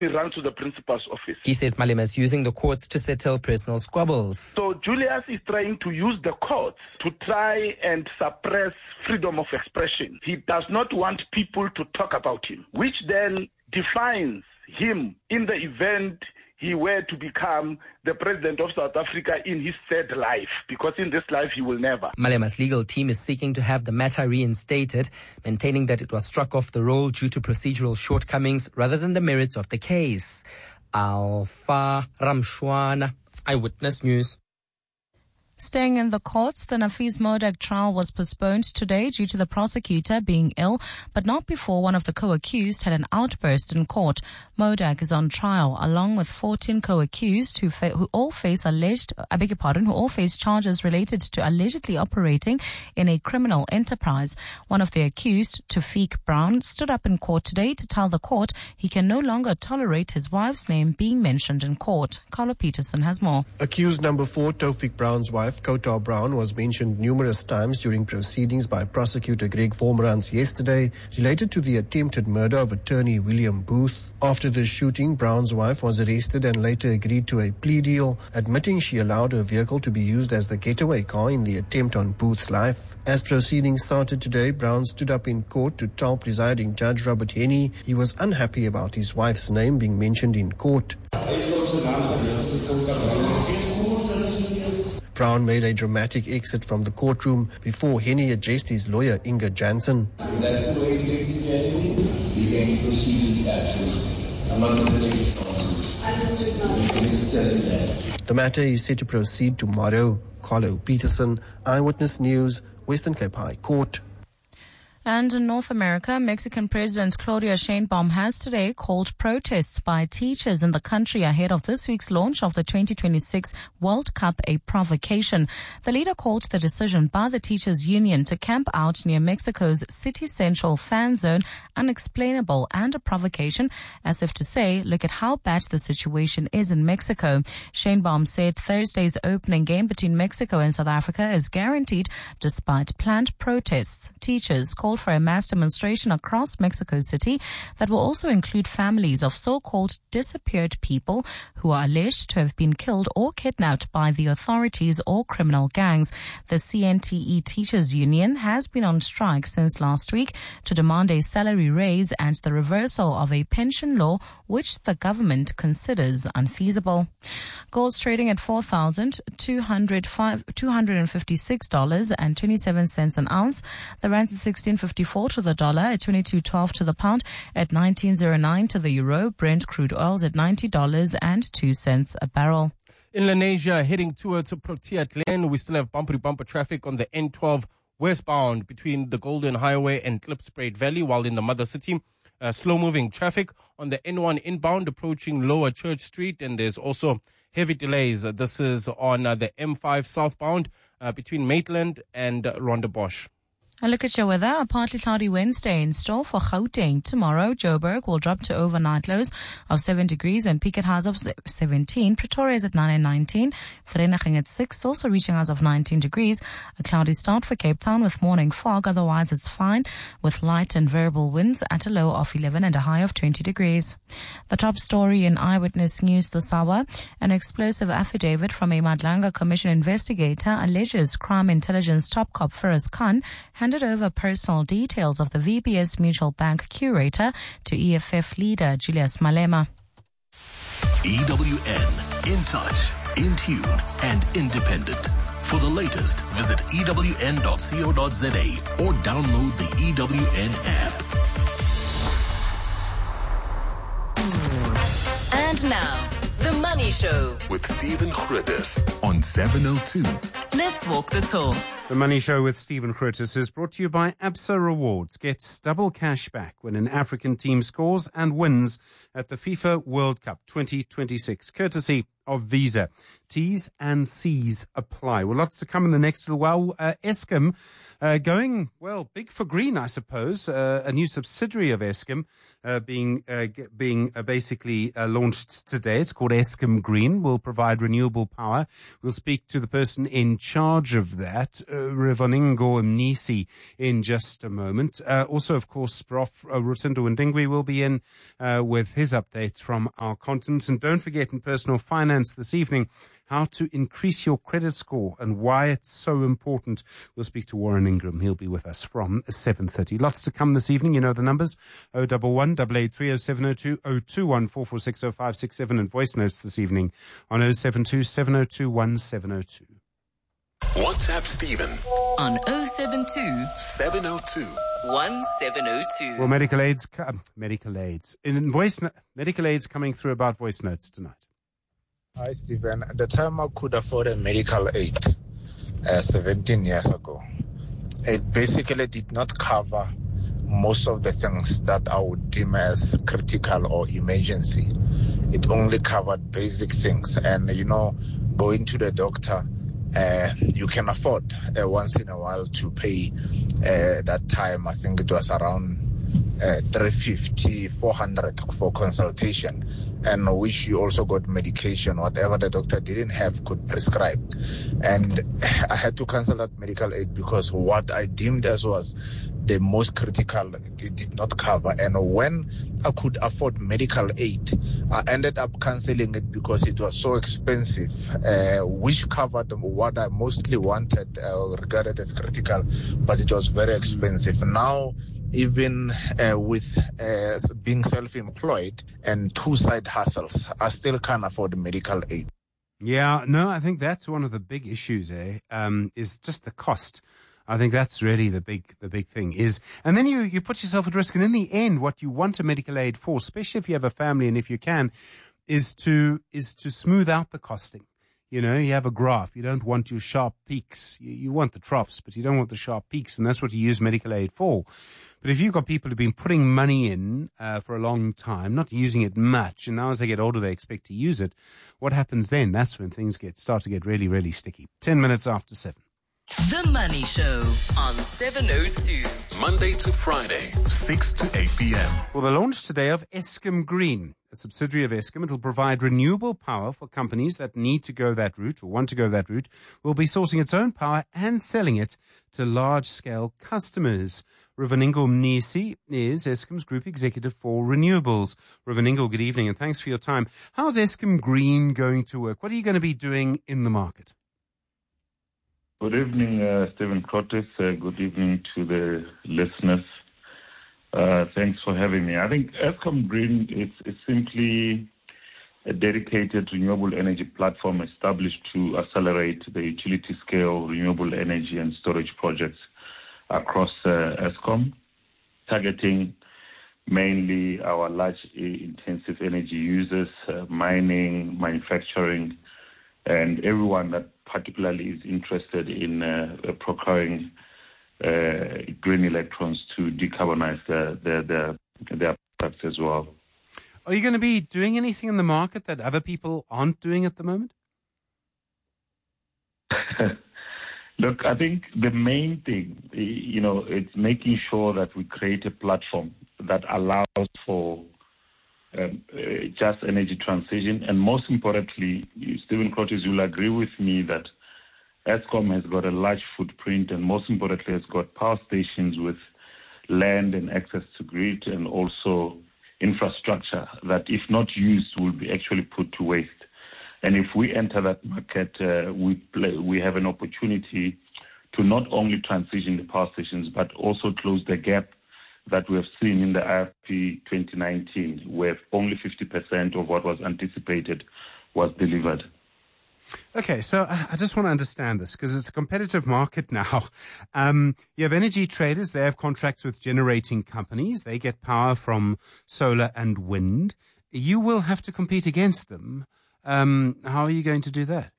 He ran to the principal's office. He says Malema is using the courts to settle personal squabbles. So Julius is trying to use the courts to try and suppress freedom of expression. He does not want people to talk about him, which then defines him in the event he were to become the president of South Africa in his third life, because in this life he will never. Malema's legal team is seeking to have the matter reinstated, maintaining that it was struck off the roll due to procedural shortcomings rather than the merits of the case. Alpha Ramshwana, Eyewitness News. Staying in the courts, the Nafees Modak trial was postponed today due to the prosecutor being ill, but not before one of the co-accused had an outburst in court. Modak is on trial along with 14 co-accused who all face charges related to allegedly operating in a criminal enterprise. One of the accused, Tawfiq Brown, stood up in court today to tell the court he can no longer tolerate his wife's name being mentioned in court. Carlo Peterson has more. Accused number 4, Tawfiq Brown's wife, Kota Brown, was mentioned numerous times during proceedings by prosecutor Greg Vormerans yesterday related to the attempted murder of attorney William Booth. After the shooting, Brown's wife was arrested and later agreed to a plea deal, admitting she allowed her vehicle to be used as the getaway car in the attempt on Booth's life. As proceedings started today, Brown stood up in court to tell presiding Judge Robert Henney he was unhappy about his wife's name being mentioned in court. Brown made a dramatic exit from the courtroom before Henney addressed his lawyer, Inga Jansen. That's the way he began proceedings, actually. I'm not going to take responses. Understood, ma'am. Just tell him that. The matter is set to proceed tomorrow. Carlo Peterson, Eyewitness News, Western Cape High Court. And in North America, Mexican President Claudia Sheinbaum has today called protests by teachers in the country ahead of this week's launch of the 2026 World Cup a provocation. The leader called the decision by the teachers' union to camp out near Mexico's city central fan zone unexplainable and a provocation, as if to say, look at how bad the situation is in Mexico. Sheinbaum said Thursday's opening game between Mexico and South Africa is guaranteed despite planned protests. Teachers called for a mass demonstration across Mexico City that will also include families of so-called disappeared people who are alleged to have been killed or kidnapped by the authorities or criminal gangs. The CNTE Teachers Union has been on strike since last week to demand a salary raise and the reversal of a pension law which the government considers unfeasible. Gold's trading at $4,256.27 an ounce. The rand is 16.54 to the dollar, at 22.12 to the pound, at 19.09 to the euro. Brent crude oils at $90.02 a barrel. In Lenasia, heading towards Protea Glen, we still have bumper-to-bumper traffic on the N12 westbound between the Golden Highway and Klipspruit Valley, while in the mother city, slow-moving traffic on the N1 inbound approaching Lower Church Street, and there's also heavy delays. This is on the M5 southbound between Maitland and Rondebosch. A look at your weather. A partly cloudy Wednesday in store for Gauteng. Tomorrow, Joburg will drop to overnight lows of 7 degrees and peak at highs of 17. Pretoria is at 9 and 19. Vereeniging at 6, also reaching highs of 19 degrees. A cloudy start for Cape Town with morning fog. Otherwise, it's fine with light and variable winds at a low of 11 and a high of 20 degrees. The top story in Eyewitness News this hour. An explosive affidavit from a Madlanga Commission investigator alleges crime intelligence top cop Feroz Khan handed over personal details of the VBS Mutual Bank curator to EFF leader Julius Malema. EWN, in touch, in tune, and independent. For the latest, visit ewn.co.za or download the EWN app. And now, The Money Show with Stephen Grootes on 702. Let's walk the talk. The Money Show with Stephen Grootes is brought to you by Absa Rewards. Get double cash back when an African team scores and wins at the FIFA World Cup 2026, courtesy of Visa. T's and C's apply. Well, lots to come in the next little while. Eskom Going, well, big for green, I suppose. A new subsidiary of Eskom being basically launched today. It's called Eskom Green. Will provide renewable power. We'll speak to the person in charge of that, Revoningo Mnisi, in just a moment. Also, of course, Prof. Rutindo Ndingwi will be in with his updates from our continent. And don't forget, in personal finance this evening, how to increase your credit score and why it's so important. We'll speak to Warren Ingram. He'll be with us from 7:30. Lots to come this evening. You know the numbers: 011 883 0702 021 446 0567, and voice notes this evening on 072 702 1702. WhatsApp Stephen on 072 702 1702. Well, medical aids coming through about voice notes tonight. Hi, Stephen. At the time I could afford a medical aid 17 years ago, it basically did not cover most of the things that I would deem as critical or emergency. It only covered basic things. And, going to the doctor, you can afford once in a while to pay that time. I think it was around 350, 400 for consultation, and which you also got medication, whatever the doctor didn't have could prescribe. And I had to cancel that medical aid because what I deemed as was the most critical, it did not cover. And when I could afford medical aid, I ended up canceling it because it was so expensive, which covered what I mostly wanted, regarded as critical, but it was very expensive. Now, even with being self-employed and two side hustles, I still can't afford medical aid. Yeah, no, I think that's one of the big issues, is just the cost. I think that's really the big thing is, and then you put yourself at risk. And in the end, what you want a medical aid for, especially if you have a family and if you can, is to smooth out the costing. You have a graph. You don't want your sharp peaks. You want the troughs, but you don't want the sharp peaks. And that's what you use medical aid for. But if you've got people who've been putting money in for a long time, not using it much, and now as they get older, they expect to use it, what happens then? That's when things start to get really, really sticky. 10 minutes after 7. The Money Show on 702. Monday to Friday, 6 to 8 p.m. Well, the launch today of Eskom Green, a subsidiary of Eskom. It'll provide renewable power for companies that need to go that route or want to go that route. Will be sourcing its own power and selling it to large-scale customers. Revoningo Mnisi is Eskom's Group Executive for Renewables. Revoningo, good evening and thanks for your time. How's Eskom Green going to work? What are you going to be doing in the market? Good evening, Stephen Curtis. Good evening to the listeners. Thanks for having me. I think Eskom Green is simply a dedicated renewable energy platform established to accelerate the utility-scale renewable energy and storage projects across Eskom, targeting mainly our large intensive energy users, mining, manufacturing, and everyone that particularly is interested in procuring green electrons to decarbonize their products as well. Are you going to be doing anything in the market that other people aren't doing at the moment? Look, I think the main thing, it's making sure that we create a platform that allows for just energy transition. And most importantly, Stephen Curtis, you'll agree with me that Eskom has got a large footprint and most importantly has got power stations with land and access to grid and also infrastructure that if not used will be actually put to waste. And if we enter that market, we have an opportunity to not only transition the power stations but also close the gap that we have seen in the IRP 2019, where only 50% of what was anticipated was delivered. Okay, so I just want to understand this because it's a competitive market now. You have energy traders, they have contracts with generating companies, they get power from solar and wind. You will have to compete against them. How are you going to do that?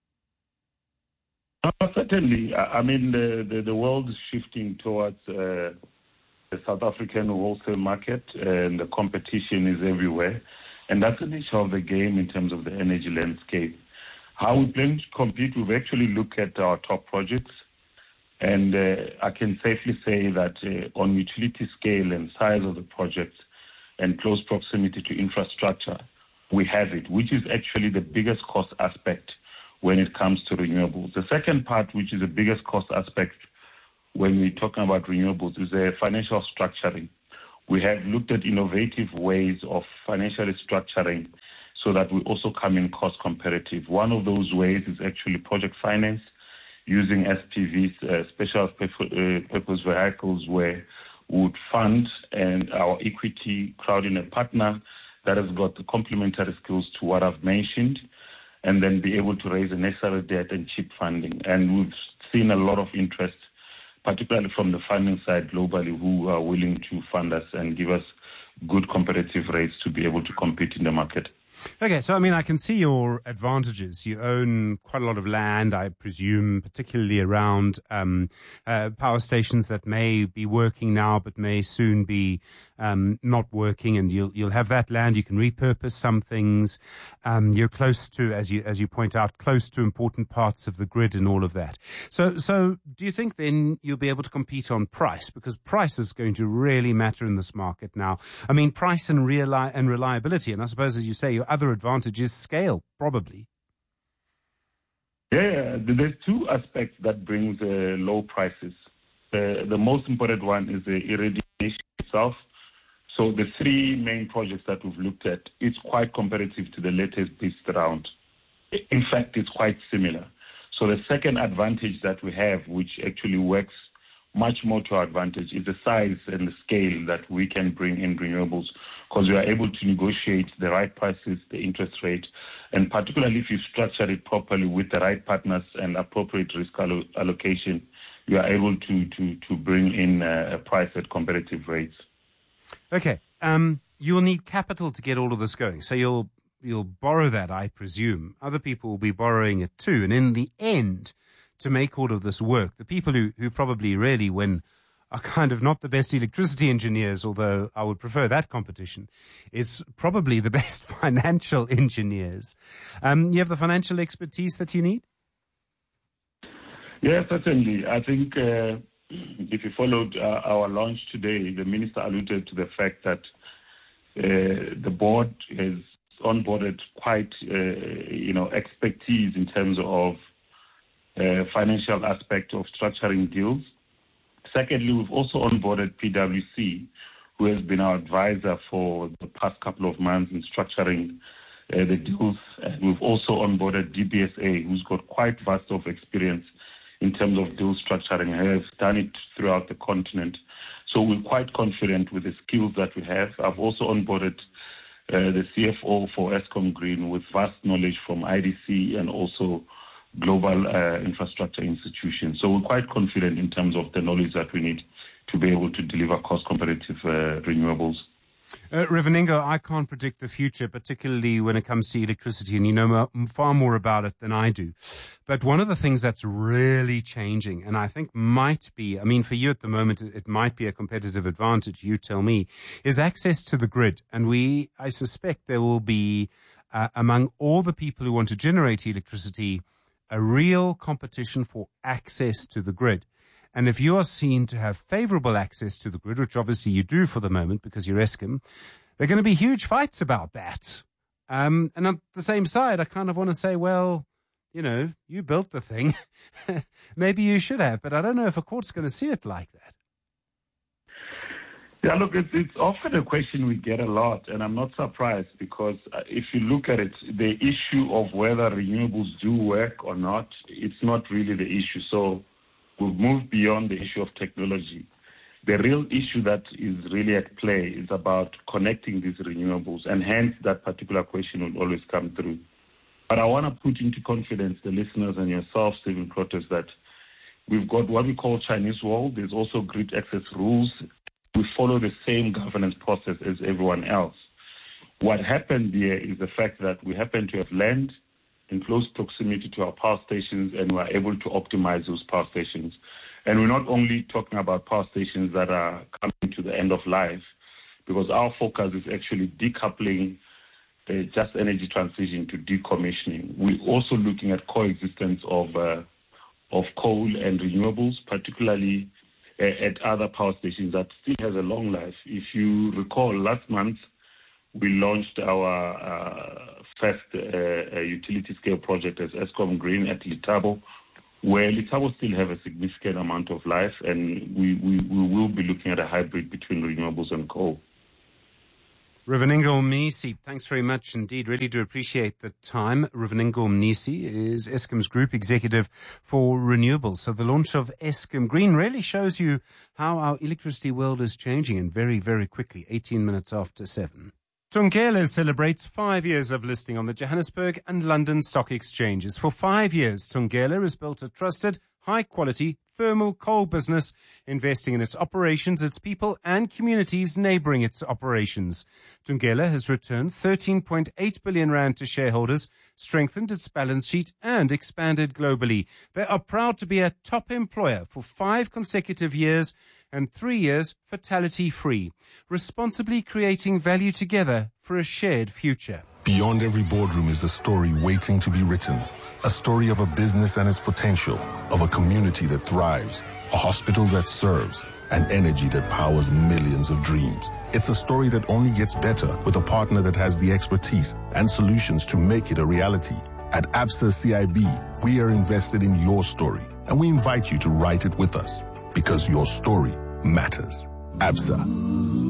Certainly. I mean, the world is shifting towards the South African wholesale market, and the competition is everywhere. And that's the nature of the game in terms of the energy landscape. How we plan to compete, we've actually looked at our top projects And I can safely say that on utility scale and size of the projects and close proximity to infrastructure, we have it, which is actually the biggest cost aspect when it comes to renewables. The second part, which is the biggest cost aspect when we're talking about renewables, is financial structuring. We have looked at innovative ways of financially structuring so that we also come in cost competitive. One of those ways is actually project finance, using SPVs, special purpose vehicles, where we would fund and our equity crowd in a partner that has got the complementary skills to what I've mentioned, and then be able to raise the necessary debt and cheap funding. And we've seen a lot of interest, particularly from the funding side globally, who are willing to fund us and give us good competitive rates to be able to compete in the market. Okay, so I mean, I can see your advantages. You own quite a lot of land, I presume, particularly around power stations that may be working now but may soon be not working, and you'll have that land. You can repurpose some things. You're close to, as you point out, close to important parts of the grid and all of that. So do you think then you'll be able to compete on price? Because price is going to really matter in this market now. I mean, price and reliability, and I suppose, as you say, your other advantage is scale, probably. Yeah, there's two aspects that brings low prices. The most important one is the irradiation itself. So the three main projects that we've looked at, it's quite competitive to the latest bid round. In fact, it's quite similar. So the second advantage that we have, which actually works much more to our advantage, is the size and the scale that we can bring in renewables, because we are able to negotiate the right prices, the interest rate, and particularly if you structure it properly with the right partners and appropriate risk allocation, you are able to bring in a price at competitive rates. Okay. You'll need capital to get all of this going. So you'll borrow that, I presume. Other people will be borrowing it too. And in the end, to make all of this work, the people who probably really win are kind of not the best electricity engineers, although I would prefer that competition. It's probably the best financial engineers. You have the financial expertise that you need? Yes, certainly. I think if you followed our launch today, the minister alluded to the fact that the board has onboarded quite, expertise in terms of financial aspect of structuring deals. Secondly, we've also onboarded PwC, who has been our advisor for the past couple of months in structuring the deals. And we've also onboarded DBSA, who's got quite vast of experience in terms of deal structuring, has done it throughout the continent. So we're quite confident with the skills that we have. I've also onboarded the CFO for Eskom Green with vast knowledge from IDC and also global infrastructure institutions. So we're quite confident in terms of the knowledge that we need to be able to deliver cost-competitive renewables. Reverend Ingo, I can't predict the future, particularly when it comes to electricity, and you know far more about it than I do. But one of the things that's really changing, and I think might be, I mean, for you at the moment, it might be a competitive advantage, you tell me, is access to the grid. And I suspect there will be, among all the people who want to generate electricity, a real competition for access to the grid. And if you are seen to have favorable access to the grid, which obviously you do for the moment because you're Eskom, there are going to be huge fights about that. And on the same side, I kind of want to say, well, you built the thing. Maybe you should have, but I don't know if a court's going to see it like that. Yeah, look, it's often a question we get a lot, and I'm not surprised because if you look at it, the issue of whether renewables do work or not, it's not really the issue. So we've moved beyond the issue of technology. The real issue that is really at play is about connecting these renewables, and hence that particular question will always come through. But I want to put into confidence the listeners and yourself, Stephen Crotters, that we've got what we call Chinese wall. There's also grid access rules. We follow the same governance process as everyone else. What happened here is the fact that we happen to have land in close proximity to our power stations, and we're able to optimize those power stations. And we're not only talking about power stations that are coming to the end of life, because our focus is actually decoupling just energy transition to decommissioning. We're also looking at coexistence of of coal and renewables, particularly at other power stations that still has a long life. If you recall, last month we launched our first utility scale project as Eskom Green at Letabo, where Letabo still have a significant amount of life, and we will be looking at a hybrid between renewables and coal. Rivenengo Mnisi, thanks very much indeed. Really do appreciate the time. Rivenengo Mnisi is Eskom's Group Executive for Renewables. So the launch of Eskom Green really shows you how our electricity world is changing, and very, very quickly, 18 minutes after 7. Thungela celebrates 5 years of listing on the Johannesburg and London stock exchanges. For 5 years, Thungela has built a trusted, high-quality thermal coal business, investing in its operations, its people, and communities neighbouring its operations. Thungela has returned 13.8 billion rand to shareholders, strengthened its balance sheet, and expanded globally. They are proud to be a top employer for 5 consecutive years and 3 years fatality-free, responsibly creating value together for a shared future. Beyond every boardroom is a story waiting to be written. A story of a business and its potential, of a community that thrives, a hospital that serves, and energy that powers millions of dreams. It's a story that only gets better with a partner that has the expertise and solutions to make it a reality. At Absa CIB, we are invested in your story, and we invite you to write it with us, because your story matters. Absa,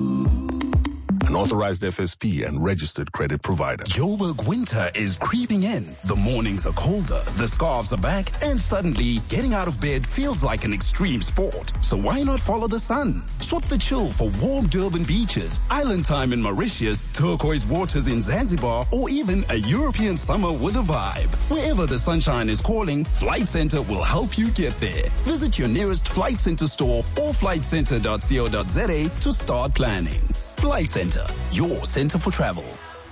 an authorized FSP and registered credit provider. Joburg winter is creeping in. The mornings are colder, the scarves are back, and suddenly getting out of bed feels like an extreme sport. So why not follow the sun? Swap the chill for warm Durban beaches, island time in Mauritius, turquoise waters in Zanzibar, or even a European summer with a vibe. Wherever the sunshine is calling, Flight Centre will help you get there. Visit your nearest Flight Centre store or flightcentre.co.za to start planning. Flight Centre, your centre for travel.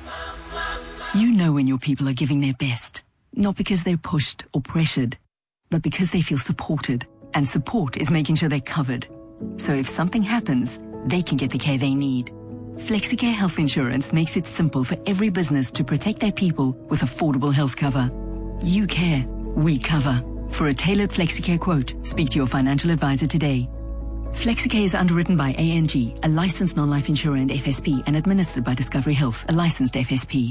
You know when your people are giving their best, not because they're pushed or pressured, but because they feel supported. And support is making sure they're covered. So if something happens, they can get the care they need. Flexicare Health Insurance makes it simple for every business to protect their people with affordable health cover. You care, we cover. For a tailored Flexicare quote, speak to your financial advisor today. Flexicare is underwritten by ANG, a licensed non-life insurer and FSP, and administered by Discovery Health, a licensed FSP.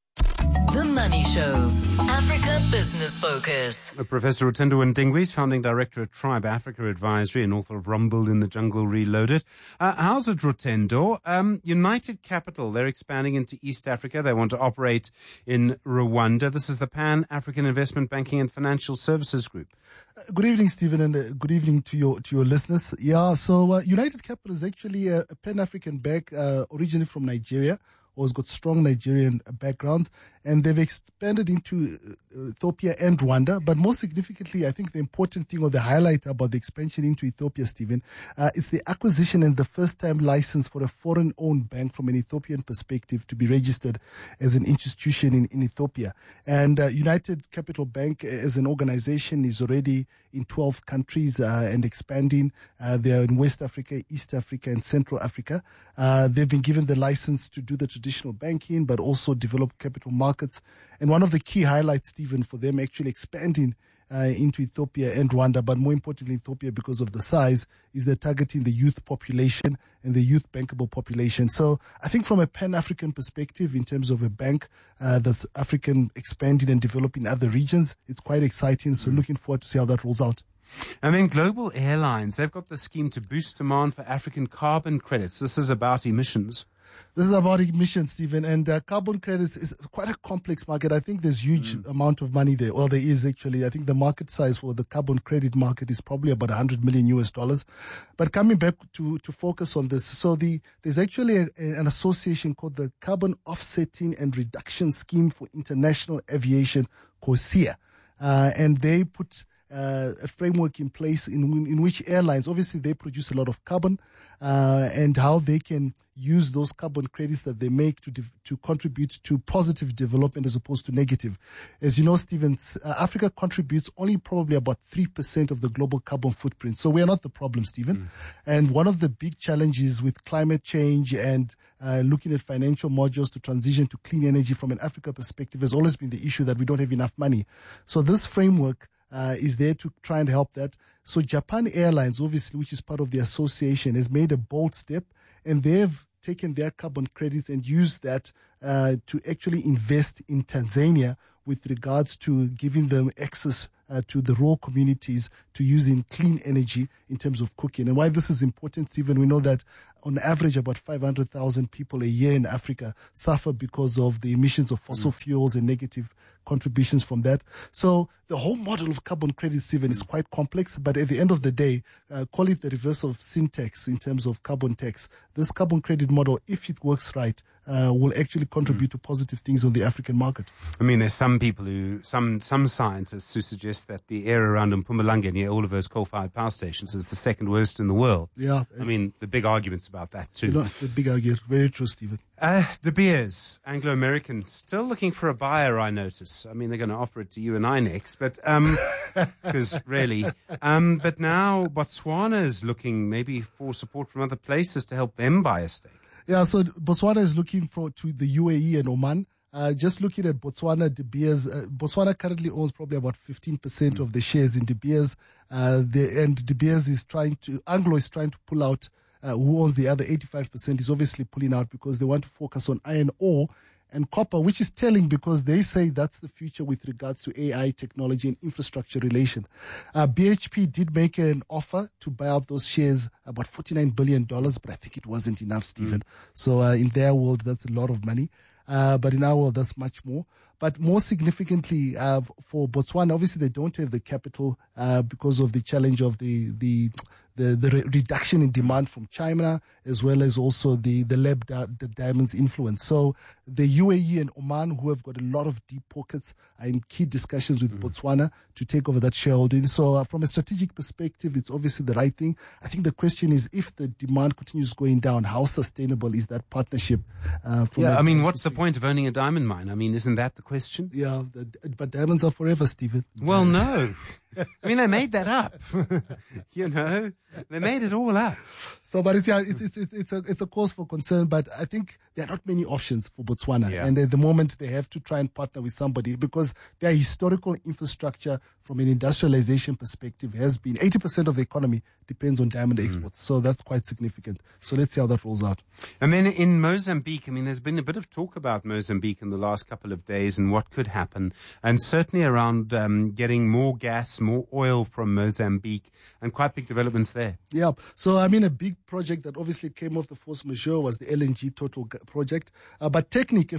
The Money Show, Africa Business Focus. Professor Rutendo Ndingwis, founding director at Tribe Africa Advisory and author of Rumble in the Jungle Reloaded. How's it, Rutendo? United Capital, they're expanding into East Africa. They want to operate in Rwanda. This is the Pan-African Investment Banking and Financial Services Group. Good evening, Stephen, and good evening to your listeners. Yeah, so United Capital is actually a Pan-African bank originally from Nigeria, or has got strong Nigerian backgrounds, and they've expanded into Ethiopia and Rwanda. But most significantly, I think the important thing or the highlight about the expansion into Ethiopia, Stephen, is the acquisition and the first-time license for a foreign-owned bank from an Ethiopian perspective to be registered as an institution in Ethiopia. And United Capital Bank as an organization is already in 12 countries and expanding. They are in West Africa, East Africa, and Central Africa. They've been given the license to do the traditional banking, but also develop capital markets. And one of the key highlights, Stephen, for them actually expanding into Ethiopia and Rwanda, but more importantly Ethiopia because of the size, is they're targeting the youth population and the youth bankable population. So I think from a Pan-African perspective, in terms of a bank that's African expanding and developing other regions, it's quite exciting. So looking forward to see how that rolls out. And then Global Airlines, they've got the scheme to boost demand for African carbon credits. This is about emissions. This is about emissions, Stephen, and carbon credits is quite a complex market. I think there's huge amount of money there. Well, there is actually. I think the market size for the carbon credit market is probably about $100 million. But coming back to focus on this, so there's actually an association called the Carbon Offsetting and Reduction Scheme for International Aviation, COSIA, and they put a framework in place in which airlines, obviously they produce a lot of carbon, and how they can use those carbon credits that they make to contribute to positive development as opposed to negative. As you know, Stephen, Africa contributes only probably about 3% of the global carbon footprint. So we are not the problem, Stephen. And one of the big challenges with climate change and looking at financial modules to transition to clean energy from an Africa perspective has always been the issue that we don't have enough money. So this framework is there to try and help that. So Japan Airlines, obviously, which is part of the association, has made a bold step, and they've taken their carbon credits and used that to actually invest in Tanzania with regards to giving them access to the rural communities to using clean energy in terms of cooking. And why this is important, Stephen, we know that on average about 500,000 people a year in Africa suffer because of the emissions of fossil fuels and negative contributions from that. So the whole model of carbon credit, Stephen, is quite complex, but at the end of the day, call it the reverse of sin tax in terms of carbon tax. This carbon credit model, if it works right, will actually contribute to positive things on the African market. I mean, there's some people some scientists who suggest that the area around Mpumalanga near all of those coal-fired power stations is the second worst in the world. Yeah. I mean, the big arguments about that too. The big argument. Very true, Stephen. De Beers, Anglo-American, still looking for a buyer, I notice. I mean, they're going to offer it to you and I next, but, because really, but now Botswana is looking maybe for support from other places to help them buy a stake. Yeah, so Botswana is looking to the UAE and Oman. Just looking at Botswana, De Beers, Botswana currently owns probably about 15% of the shares in De Beers. And De Beers Anglo is trying to pull out, who owns the other 85% is obviously pulling out because they want to focus on iron ore and copper, which is telling because they say that's the future with regards to AI technology and infrastructure relation. BHP did make an offer to buy out those shares, about $49 billion, but I think it wasn't enough, Stephen. So in their world, that's a lot of money. But in our world, that's much more. But more significantly, for Botswana, obviously they don't have the capital because of the challenge of the reduction in demand from China, as well as also the diamonds influence. So the UAE and Oman, who have got a lot of deep pockets, are in key discussions with Botswana to take over that shareholding. So from a strategic perspective, it's obviously the right thing. I think the question is, if the demand continues going down, how sustainable is that partnership? I mean, what's the point of owning a diamond mine? I mean, isn't that the question? Yeah, but diamonds are forever, Stephen. Well, no. I mean, they made that up. You know, they made it all up. So, but it's a cause for concern. But I think there are not many options for Botswana, and at the moment they have to try and partner with somebody because their historical infrastructure, from an industrialization perspective, has been 80% of the economy depends on diamond exports. So that's quite significant. So let's see how that rolls out. And then in Mozambique, I mean, there's been a bit of talk about Mozambique in the last couple of days and what could happen, and certainly around getting more gas, more oil from Mozambique, and quite big developments there. Yeah. So, I mean, a big project that obviously came off the force majeure was the LNG Total project. But Technip,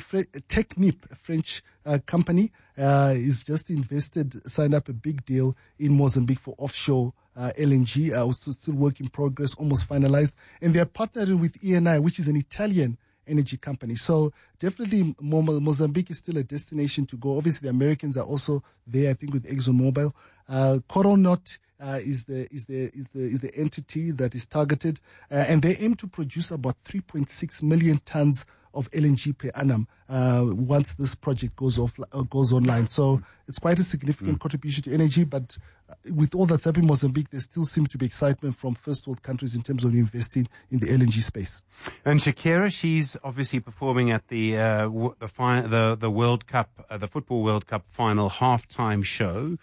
a French company, is just signed up a big deal in Mozambique for offshore LNG. Still work in progress, almost finalized. And they're partnering with Eni, which is an Italian energy company. So definitely Mozambique is still a destination to go. Obviously, the Americans are also there, I think, with ExxonMobil. Coronaut is the entity that is targeted, and they aim to produce about 3.6 million tons of LNG per annum once this project goes online. So it's quite a significant contribution to energy, but with all that's happening in Mozambique, there still seems to be excitement from first world countries in terms of investing in the LNG space. And Shakira, she's obviously performing at the World Cup, the Football World Cup final halftime show.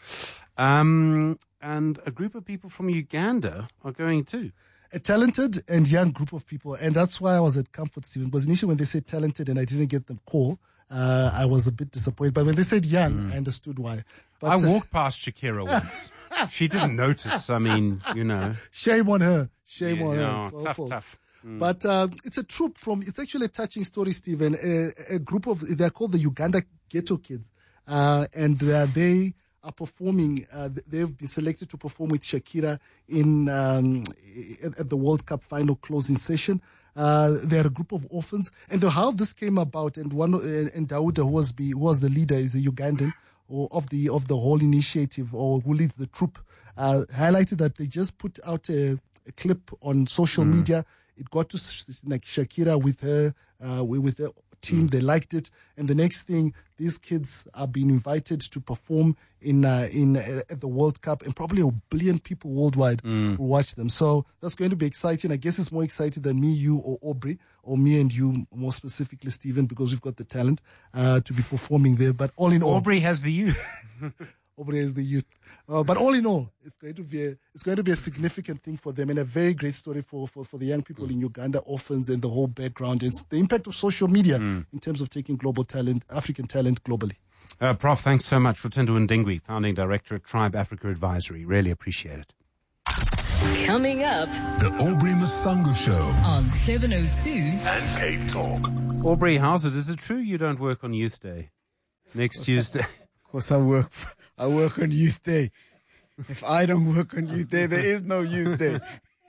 And a group of people from Uganda are going too. A talented and young group of people. And that's why I was at Comfort, Stephen. Because initially when they said talented and I didn't get the call, I was a bit disappointed. But when they said young, I understood why. But, I walked past Shakira once. She didn't notice. I mean, you know. Shame on her. Shame on her. Tough. But it's a troop it's actually a touching story, Stephen. A group they're called the Uganda Ghetto Kids. And they are performing, they've been selected to perform with Shakira at the World Cup final closing session. They're a group of orphans. And how this came about, and Dauda, who was the leader, is a Ugandan of the whole initiative, or who leads the troop, highlighted that they just put out a clip on social media. It got to Shakira with her team. They liked it, and the next thing, these kids are being invited to perform at the World Cup, and probably 1 billion people worldwide will watch them. So that's going to be exciting. I guess it's more exciting than me, you, or Aubrey, or me and you, more specifically, Stephen, because we've got the talent to be performing there. But all in all, Aubrey has the youth. Aubrey as the youth. But all in all, it's going to be a significant thing for them and a very great story for the young people in Uganda, orphans, and the whole background. It's the impact of social media in terms of taking global talent, African talent globally. Prof, thanks so much. Rotendo Ndengwi, Founding Director at Tribe Africa Advisory. Really appreciate it. Coming up, The Aubrey Masango Show on 702 and Cape Talk. Aubrey, how's it? Is it true you don't work on Youth Day next Tuesday? Of course I work on Youth Day. If I don't work on Youth Day, there is no Youth Day.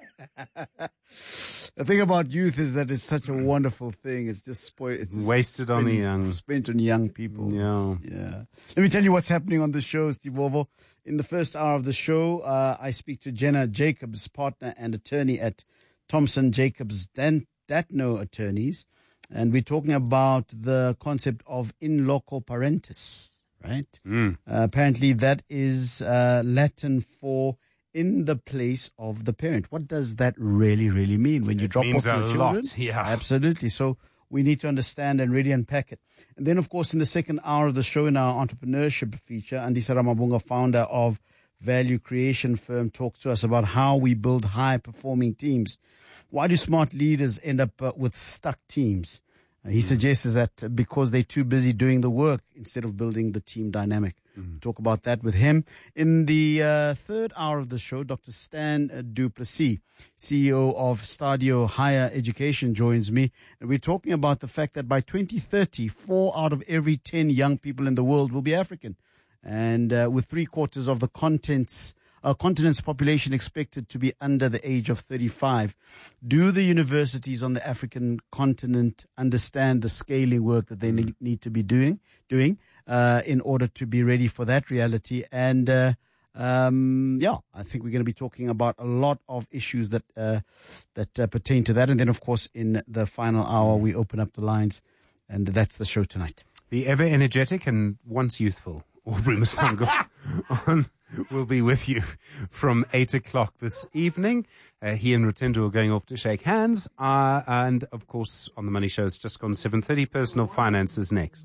The thing about youth is that it's such a wonderful thing. It's just spoiled. It's wasted on the young. Spent on young people. Yeah. Let me tell you what's happening on the show, Steve Wovo. In the first hour of the show, I speak to Jenna Jacobs, partner and attorney at Thompson Jacobs Datno Attorneys. And we're talking about the concept of in loco parentis, right? Apparently that is Latin for in the place of the parent. What does that really mean when you drop off your children? Yeah. Absolutely. So we need to understand and really unpack it. And then, of course, in the second hour of the show, in our entrepreneurship feature, Andisa Ramabunga, founder of Value Creation Firm, talks to us about how we build high-performing teams. Why do smart leaders end up with stuck teams? He suggests that because they're too busy doing the work instead of building the team dynamic. Talk about that with him. In the third hour of the show, Dr. Stan du Plessis, CEO of Stadio Higher Education, joins me. And we're talking about the fact that by 2030, 4 out of every 10 young people in the world will be African. And with 3/4 of the continent's population expected to be under the age of 35. Do the universities on the African continent understand the scaling work that they need to be doing in order to be ready for that reality? And I think we're going to be talking about a lot of issues that pertain to that. And then, of course, in the final hour, we open up the lines, and that's the show tonight. The ever energetic and once youthful Aubrey Masango will be with you from 8 o'clock this evening. He and Rotendo are going off to shake hands. And, of course, on the Money Show, it's just gone 7:30. Personal finances next.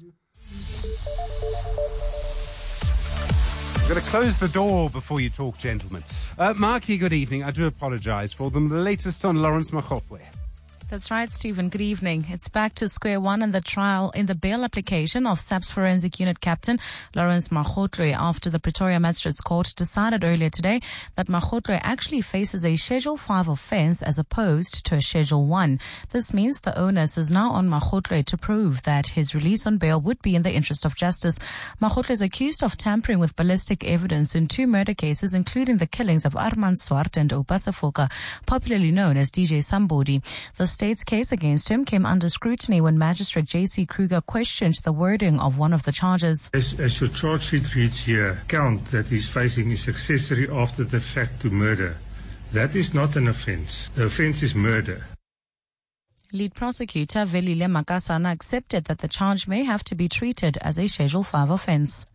I'm going to close the door before you talk, gentlemen. Marky, good evening. I do apologize for them. The latest on Lawrence Makgotwe. That's right, Stephen. Good evening. It's back to square one in the trial in the bail application of SAPS Forensic Unit Captain Lawrence Makgotwe after the Pretoria Magistrates Court decided earlier today that Makgotwe actually faces a Schedule 5 offence as opposed to a Schedule 1. This means the onus is now on Makgotwe to prove that his release on bail would be in the interest of justice. Makgotwe is accused of tampering with ballistic evidence in 2 murder cases, including the killings of Armand Swart and Oupa Sefoka, popularly known as DJ Sambodi. The state's case against him came under scrutiny when Magistrate J.C. Kruger questioned the wording of one of the charges. As your charge sheet reads here, count that he's facing is accessory after the fact to murder. That is not an offence. The offence is murder. Lead prosecutor Velile Makasana accepted that the charge may have to be treated as a Schedule 5 offence.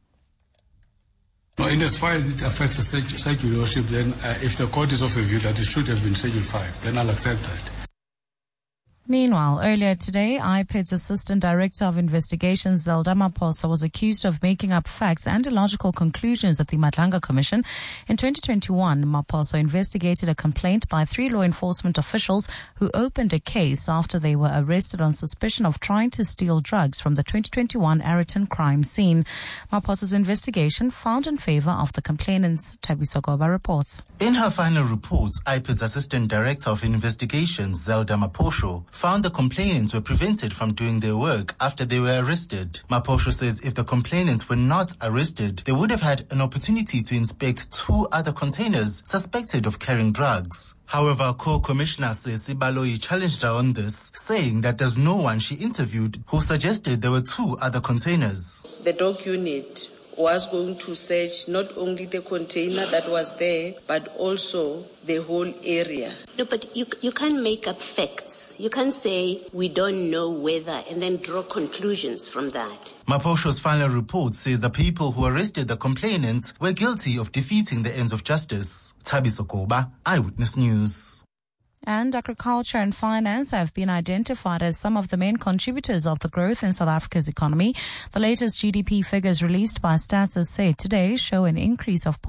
In as far as it affects the Schedule worship, then if the court is of the view that it should have been Schedule 5, then I'll accept that. Meanwhile, earlier today, IPID's Assistant Director of Investigations, Zelda Maphosa, was accused of making up facts and illogical conclusions at the Madlanga Commission. In 2021, Maphosa investigated a complaint by 3 law enforcement officials who opened a case after they were arrested on suspicion of trying to steal drugs from the 2021 Ayrton crime scene. Maphosa's investigation found in favor of the complainants. Thabiso Goba reports. In her final report, IPID's Assistant Director of Investigations, Zelda Maphosa, found the complainants were prevented from doing their work after they were arrested. Maphosa says if the complainants were not arrested, they would have had an opportunity to inspect 2 other containers suspected of carrying drugs. However, Co-Commissioner Sesi Baloyi challenged her on this, saying that there's no one she interviewed who suggested there were 2 other containers. The dog unit was going to search not only the container that was there, but also the whole area. No, but you can't make up facts. You can't say we don't know whether and then draw conclusions from that. Maphosa's final report says the people who arrested the complainants were guilty of defeating the ends of justice. Thabiso Goba, Eyewitness News. And agriculture and finance have been identified as some of the main contributors of the growth in South Africa's economy. The latest GDP figures released by Stats SA today show an increase of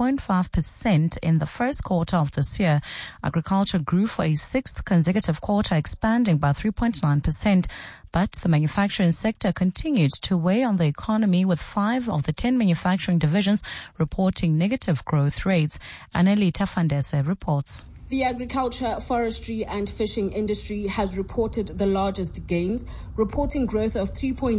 0.5% in the first quarter of this year. Agriculture grew for a sixth consecutive quarter, expanding by 3.9%. But the manufacturing sector continued to weigh on the economy, with 5 of the 10 manufacturing divisions reporting negative growth rates. Anelita Fandese reports. The agriculture, forestry and fishing industry has reported the largest gains, reporting growth of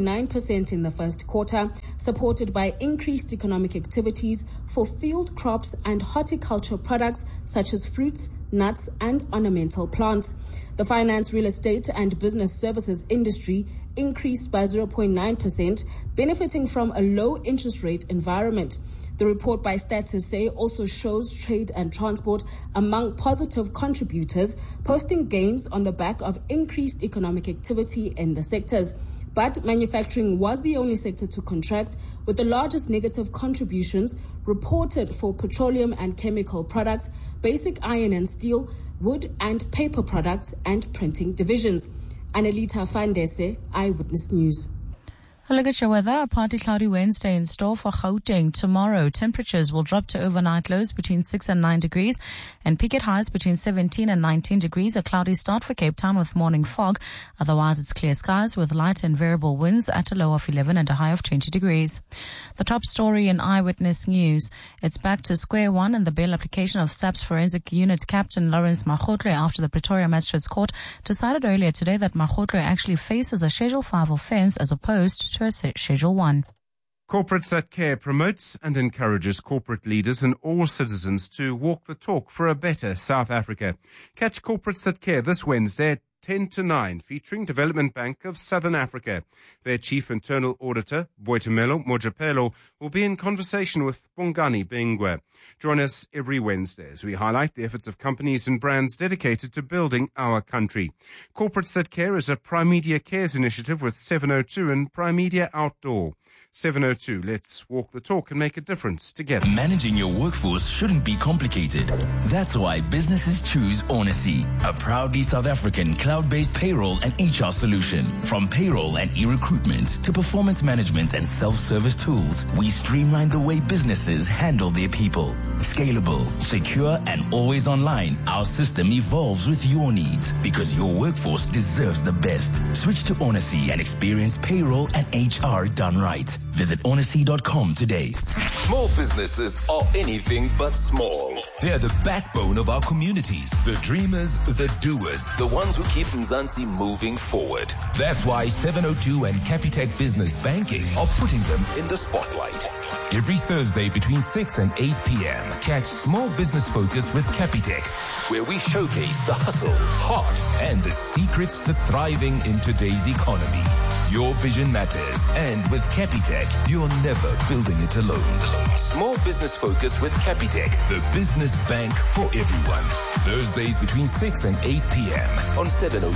3.9% in the first quarter, supported by increased economic activities for field crops and horticulture products such as fruits, nuts and ornamental plants. The finance, real estate and business services industry increased by 0.9%, benefiting from a low interest rate environment. The report by Stats SA also shows trade and transport among positive contributors, posting gains on the back of increased economic activity in the sectors. But manufacturing was the only sector to contract, with the largest negative contributions reported for petroleum and chemical products, basic iron and steel, wood and paper products, and printing divisions. Anelita Fandese, Eyewitness News. Look at your weather. A partly cloudy Wednesday in store for Gauteng. Tomorrow, temperatures will drop to overnight lows between 6 and 9 degrees and peak at highs between 17 and 19 degrees. A cloudy start for Cape Town with morning fog. Otherwise, it's clear skies with light and variable winds at a low of 11 and a high of 20 degrees. The top story in Eyewitness News. It's back to square one in the bail application of SAPS Forensic Unit Captain Lawrence Makgotle after the Pretoria Magistrates Court decided earlier today that Makgotle actually faces a Schedule 5 offence as opposed to a Schedule 1. Corporates That Care promotes and encourages corporate leaders and all citizens to walk the talk for a better South Africa. Catch Corporates That Care this Wednesday at 10 to 9, featuring Development Bank of Southern Africa. Their Chief Internal Auditor, Boitumelo Mojapelo, will be in conversation with Bongani Bengwe. Join us every Wednesday as we highlight the efforts of companies and brands dedicated to building our country. Corporates That Care is a Primedia Cares initiative with 702 and Primedia Outdoor. 702, let's walk the talk and make a difference together. Managing your workforce shouldn't be complicated. That's why businesses choose Onacy, a proudly South African cloud-based payroll and HR solution. From payroll and e-recruitment to performance management and self-service tools, we streamline the way businesses handle their people. Scalable, secure, and always online, our system evolves with your needs because your workforce deserves the best. Switch to Onacy and experience payroll and HR done right. Visit onacy.com today. Small businesses are anything but small. They're the backbone of our communities, the dreamers, the doers, the ones who keep Mzansi moving forward. That's why 702 and Capitec Business Banking are putting them in the spotlight. Every Thursday between 6 and 8 p.m., catch Small Business Focus with Capitec, where we showcase the hustle, heart, and the secrets to thriving in today's economy. Your vision matters, and with Capitec, you're never building it alone. Small Business Focus with Capitec, the business bank for everyone. Thursdays between 6 and 8 p.m. on 702.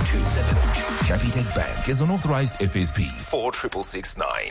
Capitec Bank is an authorized FSP 46669.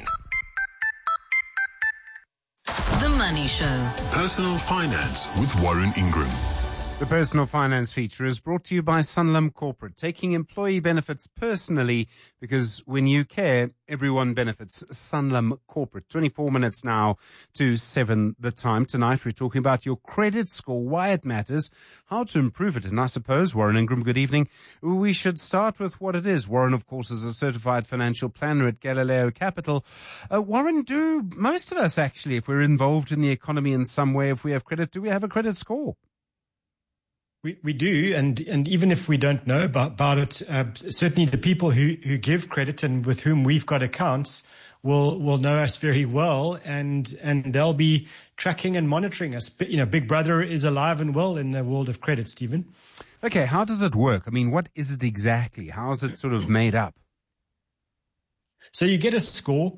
The Money Show. Personal Finance with Warren Ingram. The Personal Finance feature is brought to you by Sanlam Corporate, taking employee benefits personally because when you care, everyone benefits. Sanlam Corporate. 24 minutes now to 7 the time. Tonight we're talking about your credit score, why it matters, how to improve it. And I suppose, Warren Ingram, good evening. We should start with what it is. Warren, of course, is a certified financial planner at Galileo Capital. Warren, do most of us actually, if we're involved in the economy in some way, if we have credit, do we have a credit score? We do, and even if we don't know about it, certainly the people who give credit and with whom we've got accounts will know us very well, and they'll be tracking and monitoring us. But, Big Brother is alive and well in the world of credit, Stephen. Okay, how does it work? I mean, what is it exactly? How is it sort of made up? So you get a score,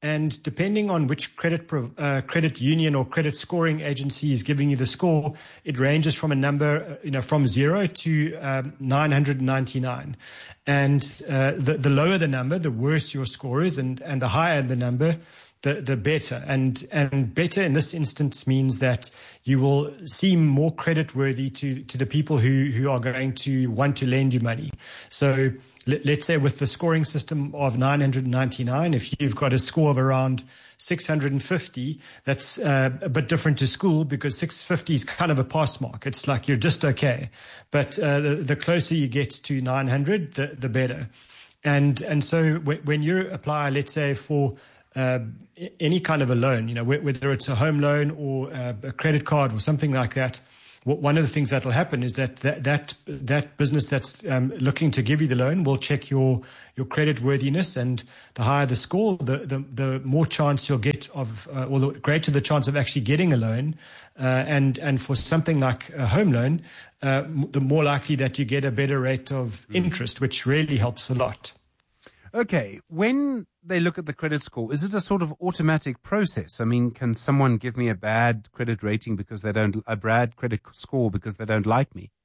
And depending on which credit union or credit scoring agency is giving you the score, it ranges from a number, from 0 to 999. And the lower the number, the worse your score is, and the higher the number, the better. And better in this instance means that you will seem more creditworthy to the people who are going to want to lend you money. So let's say with the scoring system of 999, if you've got a score of around 650, that's a bit different to school, because 650 is kind of a pass mark. It's like you're just okay. But the closer you get to 900, the better. And so when you apply, let's say, for any kind of a loan, whether it's a home loan or a credit card or something like that, one of the things that will happen is that business that's looking to give you the loan will check your credit worthiness, and the higher the score, the more chance you'll get of, or the greater the chance of actually getting a loan. And for something like a home loan, the more likely that you get a better rate of interest, which really helps a lot. Okay, when they look at the credit score, is it a sort of automatic process? I mean, can someone give me a bad credit rating because a bad credit score because they don't like me?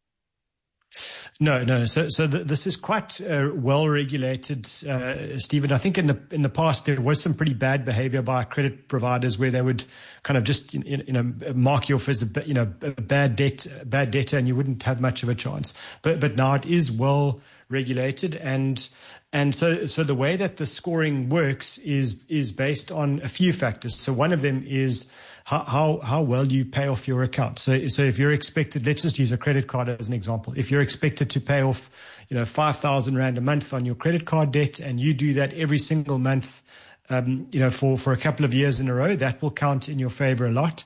No. So this is quite well regulated, Stephen. I think in the past there was some pretty bad behavior by credit providers where they would kind of just mark you off as a bad debtor, and you wouldn't have much of a chance. But now it is well regulated, and so the way that the scoring works is based on a few factors. So one of them is how well you pay off your account. So if you're expected, let's just use a credit card as an example. If you're expected to pay off, 5,000 Rand a month on your credit card debt, and you do that every single month, for a couple of years in a row, that will count in your favor a lot.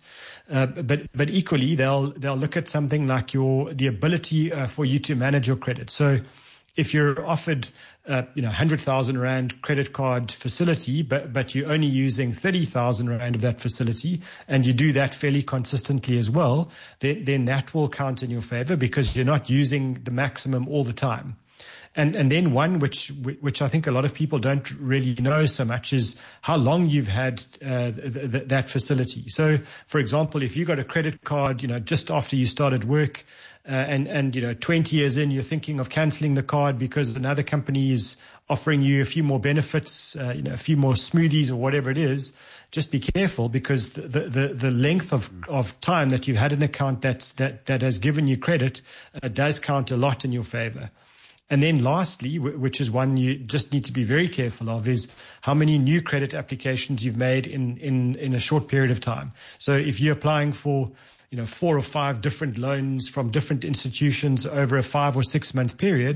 But equally, they'll look at something like the ability for you to manage your credit. So if you're offered 100,000 Rand credit card facility, but you're only using 30,000 Rand of that facility, and you do that fairly consistently as well, then that will count in your favor, because you're not using the maximum all the time. And then one which I think a lot of people don't really know so much is how long you've had that facility. So, for example, if you got a credit card, just after you started work, and 20 years in, you're thinking of cancelling the card because another company is offering you a few more benefits, a few more smoothies or whatever it is, just be careful, because the length of time that you've had an account that has given you credit does count a lot in your favor. And then lastly, which is one you just need to be very careful of, is how many new credit applications you've made in a short period of time. So if you're applying for 4 or 5 different loans from different institutions over a 5 or 6 month period,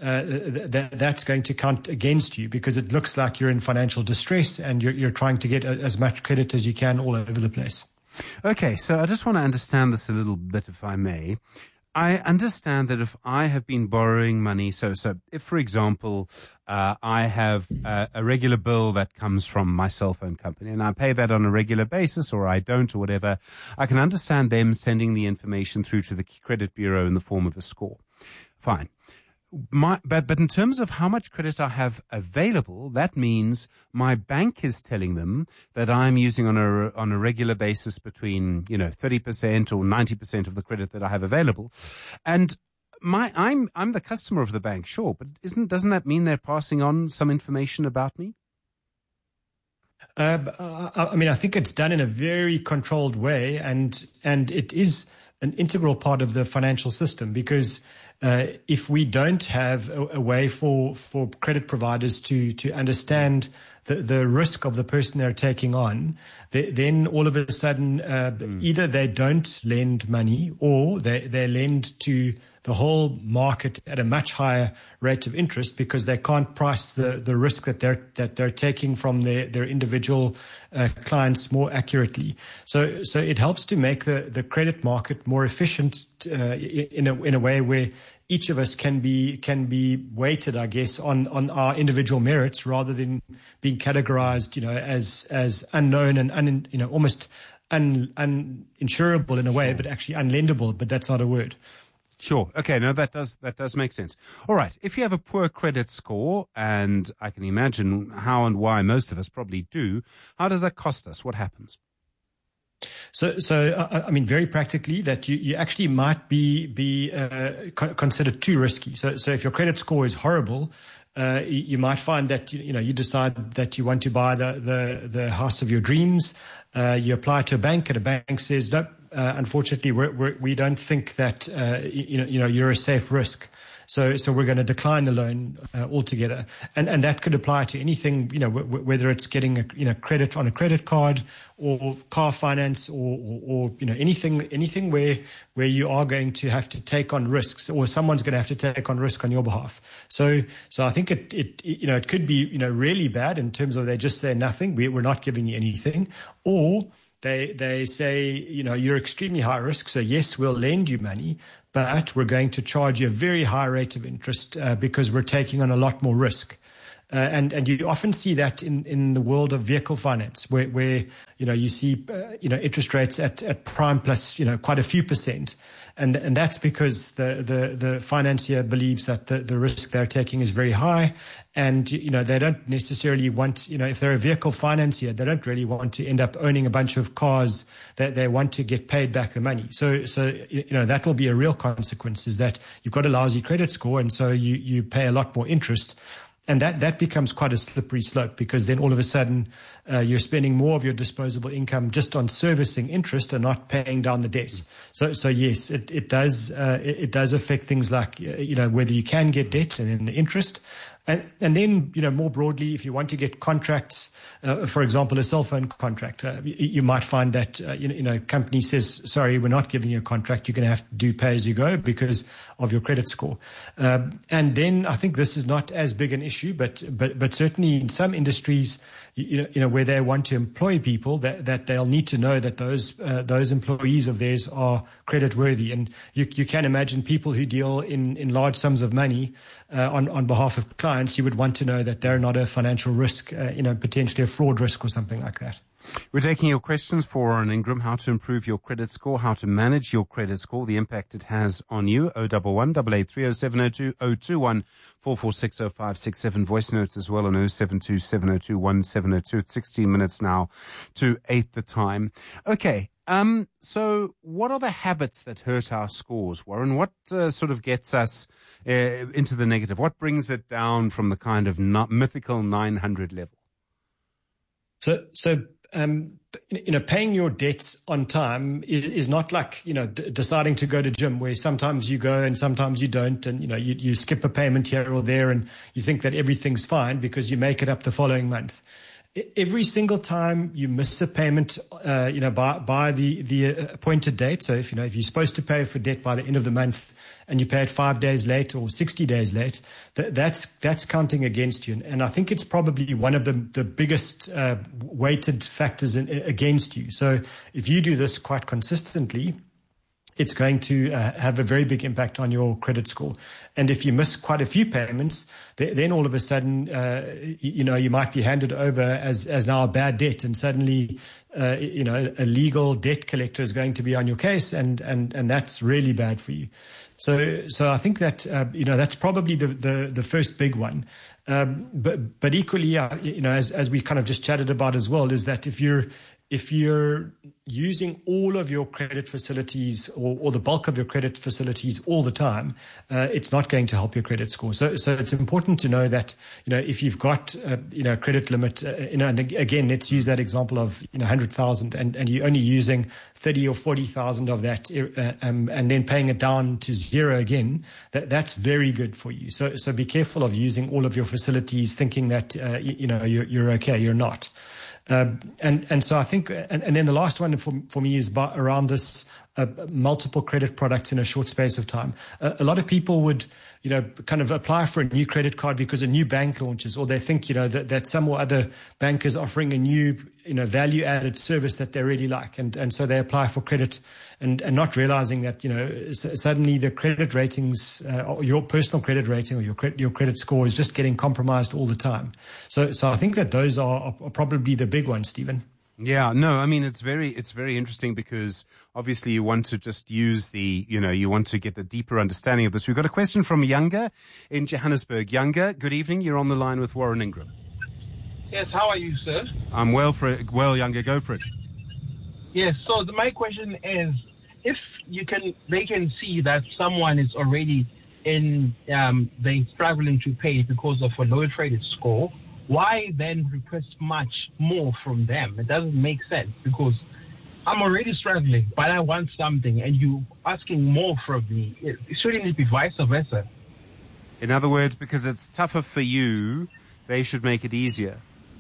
that's going to count against you, because it looks like you're in financial distress and you're trying to get as much credit as you can all over the place. Okay, so I just want to understand this a little bit, if I may. I understand that if I have been borrowing money, so if, for example, I have a regular bill that comes from my cell phone company and I pay that on a regular basis, or I don't, or whatever, I can understand them sending the information through to the credit bureau in the form of a score. Fine. But in terms of how much credit I have available, that means my bank is telling them that I'm using on a regular basis between 30% or 90% of the credit that I have available, and I'm the customer of the bank, sure, but doesn't that mean they're passing on some information about me? I think it's done in a very controlled way, and it is an integral part of the financial system, because if we don't have a way for credit providers to understand the risk of the person they're taking on, then all of a sudden either they don't lend money, or they lend to the whole market at a much higher rate of interest, because they can't price the risk that they're taking from their individual clients more accurately. So it helps to make the credit market more efficient in a way where each of us can be weighted, I guess, on our individual merits, rather than being categorized, as unknown and almost uninsurable in a way, but actually unlendable. But that's not a word. Sure. Okay. No, that does make sense. All right. If you have a poor credit score, and I can imagine how and why most of us probably do, how does that cost us? What happens? So I mean, very practically, that you actually might be considered too risky. So if your credit score is horrible, you might find that you decide that you want to buy the house of your dreams. You apply to a bank, and a bank says, nope, unfortunately, we don't think that you're a safe risk. So we're going to decline the loan altogether, and that could apply to anything, whether it's getting a credit on a credit card or car finance or anything where you are going to have to take on risks, or someone's going to have to take on risk on your behalf. So I think it could be really bad in terms of they just say nothing, we're not giving you anything, or they say, you're extremely high risk, so yes, we'll lend you money, but we're going to charge you a very high rate of interest because we're taking on a lot more risk. And you often see that in the world of vehicle finance, where you see interest rates at prime plus quite a few percent, and that's because the financier believes that the risk they're taking is very high, and they don't necessarily want if they're a vehicle financier, they don't really want to end up owning a bunch of cars. That they want to get paid back the money. So that will be a real consequence, is that you've got a lousy credit score, and so you pay a lot more interest. And that becomes quite a slippery slope, because then all of a sudden you're spending more of your disposable income just on servicing interest and not paying down the debt. So yes, it does affect things like whether you can get debt and then the interest. And then, more broadly, if you want to get contracts, for example, a cell phone contract, you might find that, company says, sorry, we're not giving you a contract. You're going to have to do pay as you go because of your credit score. And then I think this is not as big an issue, but certainly in some industries, where they want to employ people, that they'll need to know that those employees of theirs are credit worthy. And you can imagine people who deal in large sums of money on behalf of clients. You would want to know that they're not a financial risk, potentially a fraud risk or something like that. We're taking your questions for Warren Ingram, how to improve your credit score, how to manage your credit score, the impact it has on you. 011 883 0702 021 446 0567. Voice notes as well on 072 702 1702. It's 16 minutes now to 8 the time. Okay. So what are the habits that hurt our scores, Warren? What sort of gets us into the negative? What brings it down from the kind of mythical 900 level? So paying your debts on time is not like, deciding to go to gym, where sometimes you go and sometimes you don't. And, you skip a payment here or there and you think that everything's fine because you make it up the following month. Every single time you miss a payment, by the appointed date. So if you're supposed to pay for debt by the end of the month and you pay it 5 days late or 60 days late, that's counting against you. And I think it's probably one of the biggest weighted factors against you. So if you do this quite consistently, it's going to have a very big impact on your credit score. And if you miss quite a few payments, then all of a sudden, you might be handed over as now a bad debt, and suddenly, a legal debt collector is going to be on your case, and that's really bad for you. So I think that, that's probably the first big one. But equally, as we kind of just chatted about as well, is that if you're using all of your credit facilities or the bulk of your credit facilities all the time, it's not going to help your credit score. So it's important to know that, if you've got, a credit limit, and again, let's use that example of, 100,000 and you're only using 30 or 40,000 of that, and then paying it down to zero again, that's very good for you. So be careful of using all of your facilities thinking that, you're okay. You're not. And so I think, and then the last one for me is around this multiple credit products in a short space of time. A lot of people would, kind of apply for a new credit card because a new bank launches, or they think, that some or other bank is offering a new, value added service that they really like. And so they apply for credit and not realizing that, suddenly the credit ratings, or your personal credit rating or your credit score is just getting compromised all the time. So I think that those are probably the big ones, Stephen. Yeah, no, I mean, it's very interesting because obviously you want to just use you want to get a deeper understanding of this. We've got a question from Younger in Johannesburg. Younger, good evening. You're on the line with Warren Ingram. Yes, how are you, sir? I'm well, Younger, go for it. Yes, so my question is, if they can see that someone is already they're struggling to pay because of a low credit score, why then request much more from them? It doesn't make sense, because I'm already struggling, but I want something, and you asking more from me. Shouldn't it be vice versa? In other words, because it's tougher for you, they should make it easier.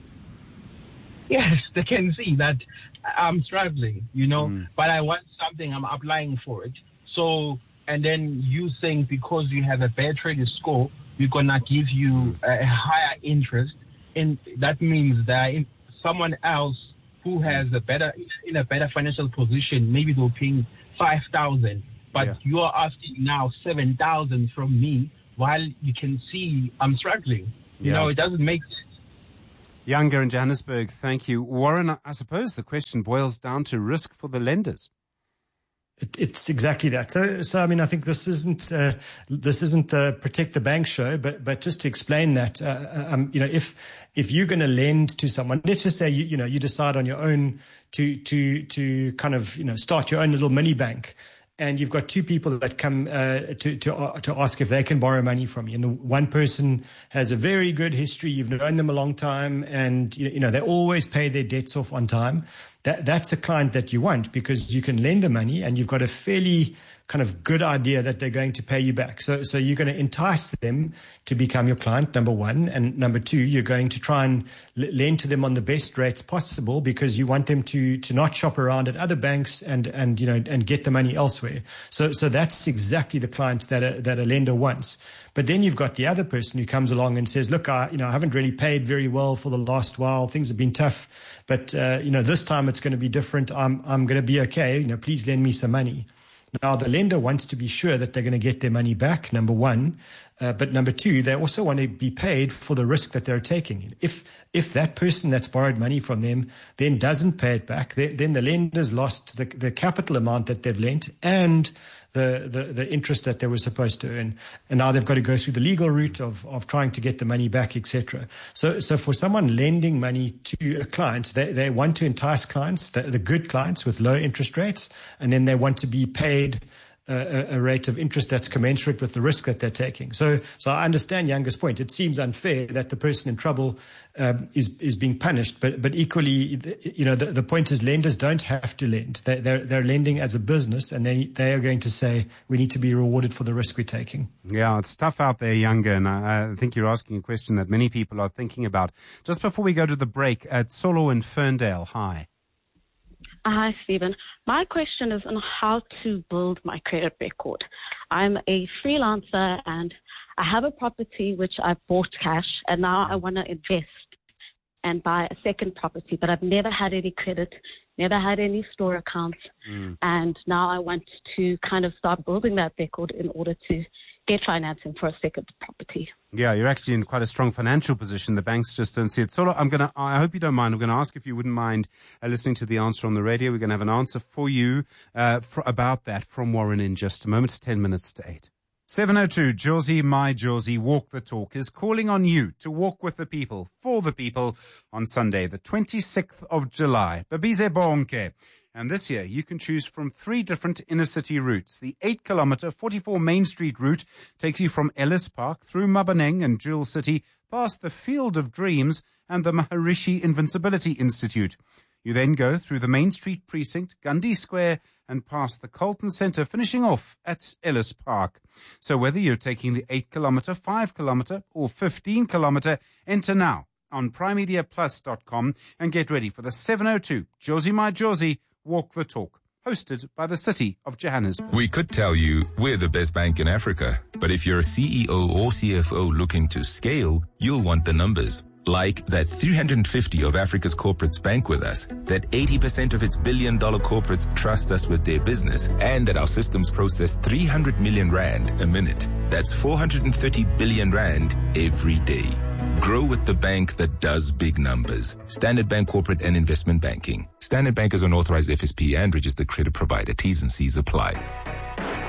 Yes, they can see that I'm struggling, but I want something, I'm applying for it. So, and then you saying because you have a bad credit score, we're going to give you a higher interest. And that means that someone else who has in a better financial position, maybe they're paying 5,000, but you are asking now 7,000 from me, while you can see I'm struggling. It doesn't make sense. Younger in Johannesburg, thank you. Warren, I suppose the question boils down to risk for the lenders. It's exactly that. So I mean, I think this isn't a protect the bank show, but just to explain that, if you're going to lend to someone, let's just say you decide on your own to kind of start your own little mini bank. And you've got two people that come to ask if they can borrow money from you. And the one person has a very good history. You've known them a long time, and they always pay their debts off on time. That's a client that you want, because you can lend the money and you've got a fairly kind of good idea that they're going to pay you back. So you're going to entice them to become your client, number one. And number two, you're going to try and lend to them on the best rates possible, because you want them to not shop around at other banks and get the money elsewhere. So that's exactly the client that a lender wants. But then you've got the other person who comes along and says, look, I haven't really paid very well for the last while. Things have been tough, but this time it's going to be different. I'm going to be okay. Please lend me some money. Now, the lender wants to be sure that they're going to get their money back, number one. But number two, they also want to be paid for the risk that they're taking. If that person that's borrowed money from them then doesn't pay it back, then the lender's lost the capital amount that they've lent and the interest that they were supposed to earn. And now they've got to go through the legal route of trying to get the money back, etc. So for someone lending money to a client, they want to entice clients, the good clients with low interest rates, and then they want to be paid a rate of interest that's commensurate with the risk that they're taking. So I understand Younger's point. It seems unfair that the person in trouble is being punished, but equally, the point is lenders don't have to lend. They're lending as a business, and they are going to say we need to be rewarded for the risk we're taking. Yeah, it's tough out there, Younger, and I think you're asking a question that many people are thinking about. Just before we go to the break, at Solo in Ferndale, hi. Hi, Stephen. My question is on how to build my credit record. I'm a freelancer and I have a property which I bought cash, and now I want to invest and buy a second property, but I've never had any credit, never had any store accounts, and now I want to kind of start building that record in order to get financing for a second property. Yeah, you're actually in quite a strong financial position. The banks just don't see it. So I hope you don't mind. I'm going to ask if you wouldn't mind listening to the answer on the radio. We're going to have an answer for you about that from Warren in just a moment. 10 minutes to 8. 702, Josie, my Josie, Walk the Talk is calling on you to walk with the people, for the people, on Sunday, the 26th of July. Babize bonke. And this year, you can choose from 3 different inner-city routes. The 8-kilometer, 44 Main Street route takes you from Ellis Park through Mabaneng and Jewel City, past the Field of Dreams and the Maharishi Invincibility Institute. You then go through the Main Street Precinct, Gandhi Square, and past the Carlton Centre, finishing off at Ellis Park. So whether you're taking the 8-kilometer, 5-kilometer, or 15-kilometer, enter now on primemediaplus.com and get ready for the 702 Josie My Josie Walk the Talk, hosted by the City of Johannesburg. We could tell you we're the best bank in Africa, but if you're a CEO or CFO looking to scale, you'll want the numbers. Like that 350 of Africa's corporates bank with us, that 80% of its billion-dollar corporates trust us with their business, and that our systems process 300 million rand a minute. That's 430 billion rand every day. Grow with the bank that does big numbers. Standard Bank Corporate and Investment Banking. Standard Bank is an authorized FSP and registered credit provider. T's and C's apply.